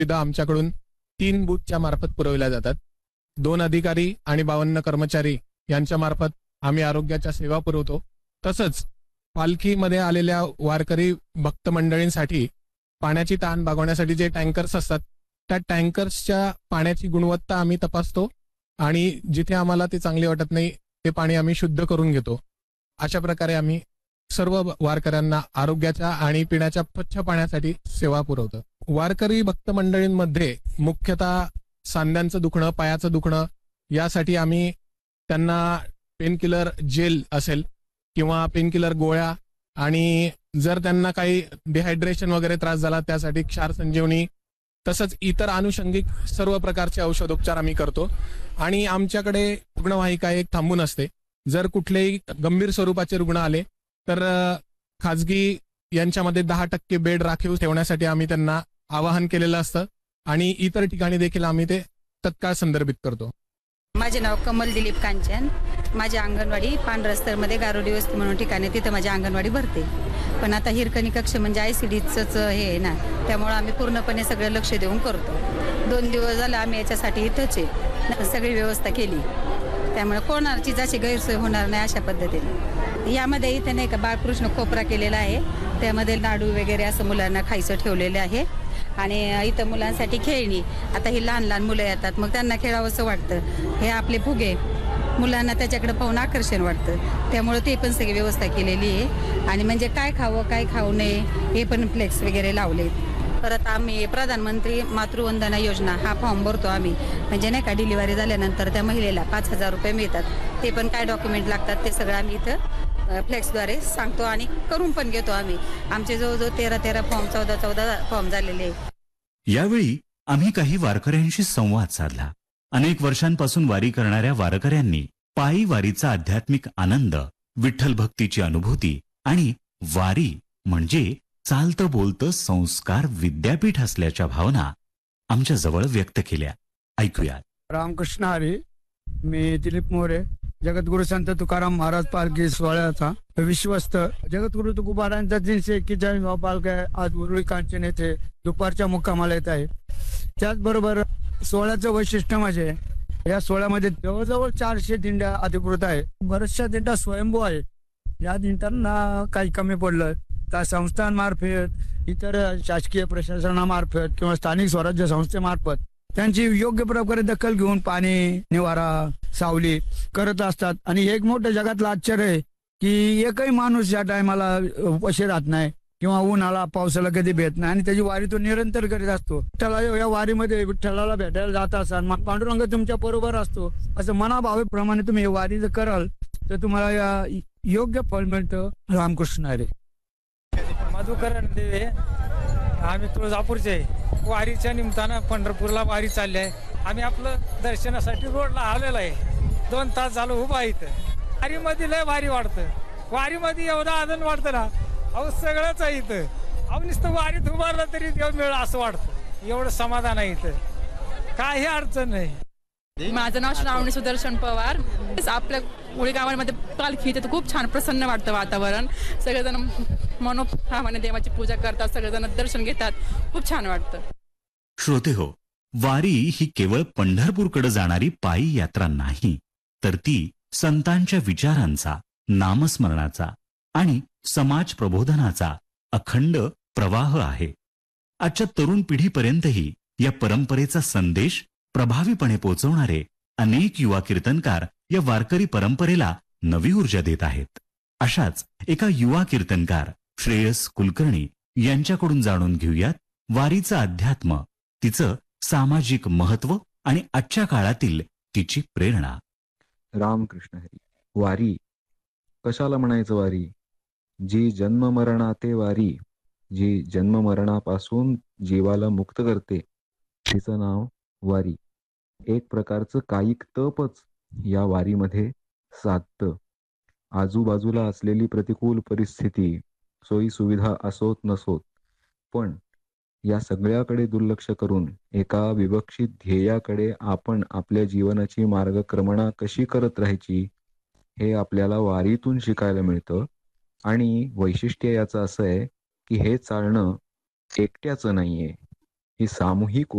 सुविधा आमच्याकडून 3 बूथच्या मार्फत पुरवल्या जातात. 2 अधिकारी आणि 52 कर्मचारी यांच्या मार्फत आम्ही आरोग्याच्या सेवा पुरवतो. तसंच पालखीमध्ये आलेल्या वारकरी भक्त मंडळींसाठी पाण्याची तहान भागवण्यासाठी जे टँकर्स असतात, त्या टँकर्सच्या पाण्याची गुणवत्ता आम्ही तपासतो आणि जिथे आम्हाला ते चांगले वाटत नाही ते पाणी आम्ही शुद्ध करून घेतो. अशा प्रकारे आम्ही सर्व वारकऱ्यांना आरोग्याच्या आणि पिण्याच्या स्वच्छ पाण्यासाठी सेवा पुरवतो. वारकरी भक्त मंडळींमध्ये मुख्यतः सांध्यांचं दुखणं, पायाचं दुखणं यासाठी आम्ही त्यांना पेनकिलर जेल असेल किंवा पेनकिलर गोळ्या, आणि जर त्यांना काही डिहायड्रेशन वगैरे त्रास झाला त्यासाठी क्षार संजीवनी, तसंच इतर आनुषंगिक सर्व प्रकारचे औषधोपचार आम्ही करतो. आणि आमच्याकडे रुग्णवाहिका एक थांबून असते. जर कुठलेही गंभीर स्वरूपाचे रुग्ण आले तर खाजगी यांच्यामध्ये 10% बेड राखीव ठेवण्यासाठी आम्ही त्यांना आवाहन केलेलं असतं आणि इतर ठिकाणी देखील आम्ही ते तत्काळ संदर्भित करतो. माझे नाव कमल दिलीप कांचन. माझी अंगणवाडी पांढरस्तरमध्ये गारोडी वस्ती म्हणून ठिकाणी, तिथं माझी अंगणवाडी भरते. पण आता हिरकणी कक्ष म्हणजे ICDचंच हे आहे ना, त्यामुळे आम्ही पूर्णपणे सगळं लक्ष देऊन करतो. 2 दिवस झालं आम्ही याच्यासाठी इथंच आहे, सगळी व्यवस्था केली. त्यामुळे कोणाची जाची गैरसोय होणार नाही अशा पद्धतीने. यामध्ये इथे नाही का बाळकृष्ण खोपरा केलेला आहे, त्यामध्ये लाडू वगैरे असं मुलांना खायचं ठेवलेलं आहे. आणि इथं मुलांसाठी खेळणी, आता ही लहान लहान मुलं येतात, मग त्यांना खेळावंसं वाटतं. हे आपले फुगे मुलांना त्याच्याकडे पाहून आकर्षण वाटतं, त्यामुळे ते पण सगळी व्यवस्था केलेली आहे. आणि म्हणजे काय खावं काय खाऊ नये हे पण फ्लेक्स वगैरे लावले. परत आम्ही प्रधानमंत्री मातृवंदना योजना हा फॉर्म भरतो आम्ही, म्हणजे नाही का डिलिव्हरी झाल्यानंतर त्या महिलेला 5,000 रुपये मिळतात. ते पण काय डॉक्युमेंट लागतात ते सगळं आम्ही इथं फ्लेक्सद्वारे सांगतो आणि करून पण घेतो आम्ही. आमचे जवळजवळ 13 फॉर्म 14 फॉर्म झालेले. यावेळी आम्ही काही वारकऱ्यांशी संवाद साधला. अनेक वर्षांपासून वारी करणाऱ्या वारकऱ्यांनी पायी वारीचा आध्यात्मिक आनंद, विठ्ठल भक्तीची अनुभूती आणि वारी म्हणजे चालतं बोलतं संस्कार विद्यापीठ असल्याच्या भावना आमच्या जवळ व्यक्त केल्या. ऐकूया. रामकृष्ण हरी. मी दिलीप मोरे, जगद्गुरु संत तुकाराम महाराज पालखी सोहळ्याचा विश्वस्त. जगद्गुरु तुकोबारांचा 341 पालख्या आज उरुळी कांचन येथे दुपारच्या मुक्कामाला येत आहे. त्याचबरोबर सोहळ्याचं वैशिष्ट्य म्हणजे या सोहळ्यामध्ये जवळजवळ 400 दिंड्या अधिकृत आहे. बऱ्याचशा दिंड्या स्वयंभू आहे. या दिंड्यांना काही कमी पडलं तर संस्थांमार्फत, इतर शासकीय प्रशासनामार्फत किंवा स्थानिक स्वराज्य संस्थेमार्फत त्यांची योग्य प्रकारे दखल घेऊन पाणी, निवारा, सावली करत असतात. आणि एक मोठं जगातलं आश्चर्य आहे की एकही माणूस या टायमाला उपाशी राहत नाही किंवा उन्हाला पावसाला कधी भेट नाही आणि त्याची वारी तो निरंतर करीत असतो. त्याला या वारीमध्ये विठ्ठलाला भेटायला जात असाल, मग पांडुरंग तुमच्या बरोबर असतो असं मनाभावेप्रमाणे तुम्ही वारी जर कराल तर तुम्हाला या योग्य फळ मिळतं. रामकृष्ण हरी. मधुकरण देवे, आम्ही तुळजापूरचे. वारीच्या निमित्तानं पंढरपूरला वारी चालली आहे. आम्ही आपलं दर्शनासाठी रोडला आलेलो आहे. 2 तास झालं उभा आहे इथं. वारीमध्ये लय भारी वाटतं. वारीमध्ये एवढा आनंद वाटतं ना, अहो सगळंच आहे इथं. अहो नुसतं वारीत उभारलं तरी देव मिळालं असं वाटतं. एवढं समाधान आहे इथं, काही अडचण नाही. माझं नाव श्रावणी सुदर्शन पवार. आपल्या उळी गावामध्ये पालखी तर खूप छान प्रसन्न वाटतं वातावरण. सगळेजण मनोभावाने देवाची पूजा करतात, सगळेजण दर्शन घेतात, खूप छान वाटतं. श्रोते हो, वारी ही केवळ पंढरपूरकडे जाणारी पायी यात्रा नाही, तर ती संतांच्या विचारांचा, नामस्मरणाचा आणि समाज प्रबोधनाचा अखंड प्रवाह आहे. आजच्या तरुण पिढीपर्यंतही या परंपरेचा संदेश प्रभावीपणे पोहोचवणारे अनेक युवा कीर्तनकार या वारकरी परंपरेला नवी ऊर्जा देत आहेत. अशाच एका युवा कीर्तनकार श्रेयस कुलकर्णी यांच्याकडून जाणून घेऊयात वारीचं अध्यात्म, तिचं सामाजिक महत्व आणि आजच्या काळातील तिची प्रेरणा. रामकृष्ण हरी. वारी कशाला म्हणायचं वारी? जी जन्म मरणाते वारी, जी जन्म मरणापासून जीवाला मुक्त करते, तिचं नाव वारी. एक प्रकारचं कायिक तपच या वारीमध्ये साधतं. आजूबाजूला असलेली प्रतिकूल परिस्थिती, सोयी सुविधा असोत नसोत, पण या सगळ्याकडे दुर्लक्ष करून एका विवक्षित ध्येयाकडे आपण आपल्या जीवनाची मार्गक्रमणा कशी करत राहायची हे आपल्याला वारीतून शिकायला मिळतं. आणि वैशिष्ट्य याचं असं आहे की हे चालणं एकट्याचं नाहीये, ही सामूहिक